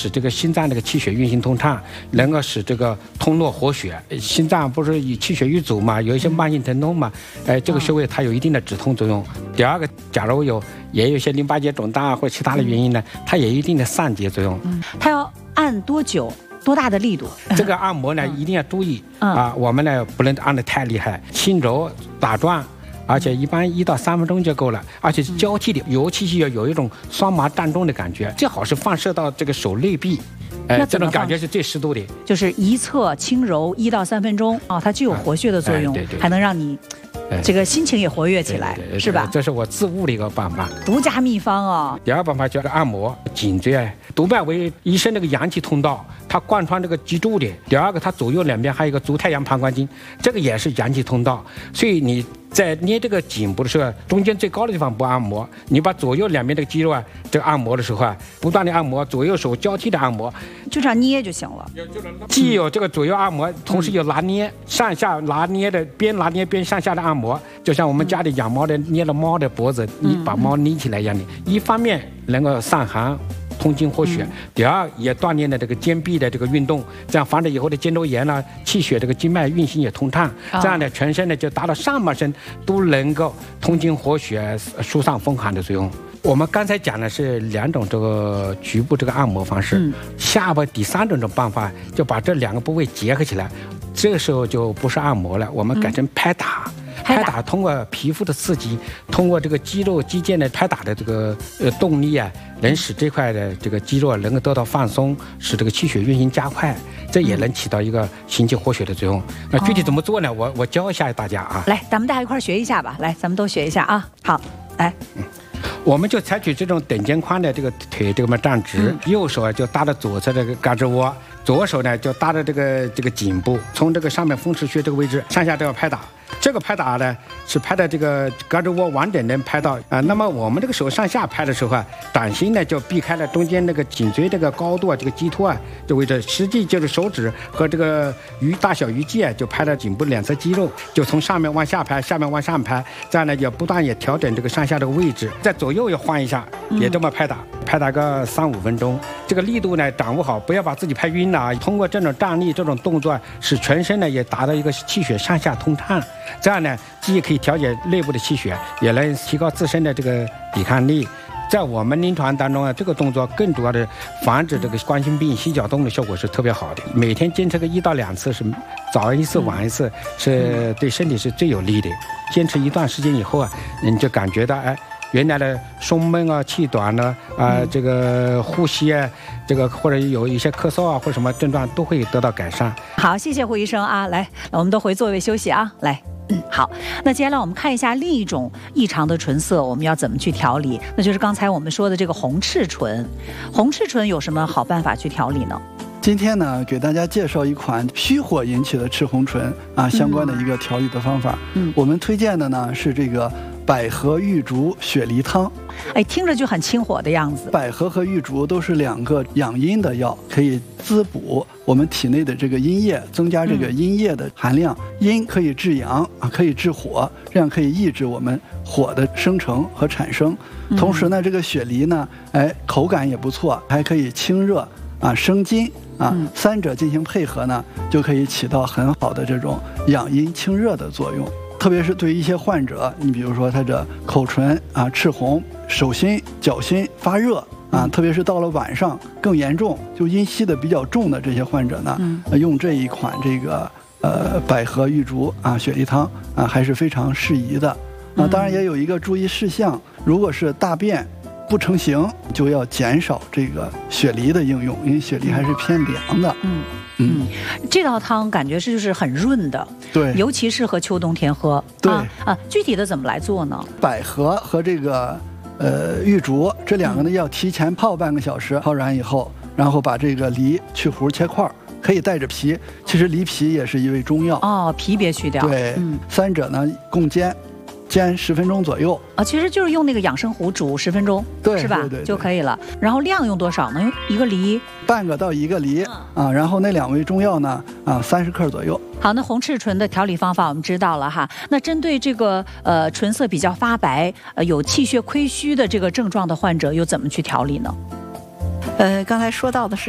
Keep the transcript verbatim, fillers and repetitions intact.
使这个心脏这个气血运行通畅，能够使这个通络活血。心脏不是以气血瘀阻嘛，有一些慢性疼痛嘛，哎，这个穴位它有一定的止痛作用。第二个，假如有也有一些淋巴结肿大或者其他的原因呢，它也有一定的散结作用。 嗯，它要按多久？多大的力度？ 这个按摩呢，一定要注意、嗯、啊，我们呢不能按得太厉害，轻柔打转。而且一般一到三分钟就够了，而且是交替的，尤其是要有一种双麻站中的感觉，最好是放射到这个手内壁，哎，这种感觉是最适度的。就是一侧轻柔一到三分钟啊、哦，它具有活血的作用，哎、对对，还能让你这个心情也活跃起来， 对对对， 是吧？ 这是我自悟的一个办法， 独家秘方啊、哦。 第二办法就是按摩颈椎啊，督脉为医生这个阳气通道，它贯穿这个脊柱的。第二个，它左右两边还有一个足太阳膀胱经，这个也是阳气通道，所以你在捏这个颈部的时候，中间最高的地方不按摩，你把左右两边这个肌肉啊，这个按摩的时候啊，不断的按摩，左右手交替的按摩， 就这样捏就行了。 既有这个左右按摩，同时有拿捏，上下拿捏的，边拿捏边上下的按摩，就像我们家里养猫的捏了猫的脖子，你把猫捏起来一样的，一方面能够散寒。通经活血，第二也锻炼了这个肩臂的这个运动，这样防止以后的肩周炎呢，气血这个经脉运行也通畅，这样呢全身呢就达到上半身都能够通经活血、疏散风寒的作用。我们刚才讲的是两种这个局部这个按摩方式，嗯、下边第三种的办法就把这两个部位结合起来，这个时候就不是按摩了，我们改成拍打。嗯拍打通过皮肤的刺激，通过这个肌肉肌腱的拍打的这个呃动力啊，能使这块的这个肌肉能够得到放松，使这个气血运行加快，这也能起到一个行气活血的作用。那具体怎么做呢？我我教一下大家啊。 来，咱们大家一块学一下吧。来，咱们都学一下啊。好，来。 嗯，我们就采取这种等肩宽的这个腿这么站直，嗯、右手啊就搭着左侧这个胳肢窝，左手呢就搭着这个这个颈部，从这个上面风池穴这个位置上下都要拍打。这个拍打呢是拍的这个胳肢窝完整能拍到啊、呃。那么我们这个手上下拍的时候啊，掌心呢就避开了中间那个颈椎这个高度啊，这个棘突啊这位置，实际就是手指和这个鱼大小鱼际啊就拍到颈部两侧肌肉，就从上面往下拍，下面往上拍，这样呢也不断也调整这个上下这个位置，在左右也换一下，也这么拍打，拍打个三五分钟，这个力度呢掌握好，不要把自己拍晕了啊。通过这种站立这种动作，使全身呢也达到一个气血上下通畅。这样呢，既可以调节内部的气血，也能提高自身的这个抵抗力。在我们临床当中啊，这个动作更主要的防止这个冠心病、心绞痛的效果是特别好的。每天坚持个一到两次，是早一次晚一次，是对身体是最有利的。坚持一段时间以后啊，你就感觉到哎。原来的胸闷啊、气短呢、啊、呃、这个呼吸啊，这个或者有一些咳嗽啊或者什么症状都会得到改善。 好，谢谢胡医生啊，来，我们都回座位休息啊，来。嗯，好，那接下来我们看一下另一种异常的唇色，我们要怎么去调理？那就是刚才我们说的这个红赤唇。红赤唇有什么好办法去调理呢？ 今天呢，给大家介绍一款虚火引起的赤红唇啊相关的一个调理的方法。嗯，我们推荐的呢是这个百合玉竹雪梨汤。 哎，听着就很清火的样子。 百合和玉竹都是两个养阴的药，可以滋补我们体内的这个阴液，增加这个阴液的含量。嗯、阴可以制阳啊，可以制火，这样可以抑制我们火的生成和产生。同时呢，这个雪梨呢，哎，口感也不错，还可以清热啊、生津。啊，三者进行配合呢，就可以起到很好的这种养阴清热的作用。特别是对于一些患者，你比如说他的口唇啊赤红、手心、脚心发热啊，特别是到了晚上更严重，就阴虚的比较重的这些患者呢，嗯、用这一款这个呃百合玉竹啊雪梨汤啊还是非常适宜的。啊，当然也有一个注意事项，如果是大便不成形，就要减少这个雪梨的应用，因为雪梨还是偏凉的。嗯嗯，这道汤感觉是就是很润的， 对， 尤其适合秋冬天喝。 对啊, 啊，具体的怎么来做呢？ 百合和这个呃玉竹这两个呢，要提前泡半个小时，泡软以后，然后把这个梨去核切块，可以带着皮。其实梨皮也是一味中药哦，皮别去掉。 对，嗯、三者呢共煎。煎十分钟左右啊，其实就是用那个养生壶煮十分钟， 对， 是吧？ 对对对就可以了。然后量用多少呢？一个梨， 半个到一个梨、嗯、啊。然后那两味中药呢，啊，三十克左右。 好，那红赤唇的调理方法我们知道了哈。那针对这个呃唇色比较发白、呃有气血亏虚的这个症状的患者，又怎么去调理呢？ 呃，刚才说到的是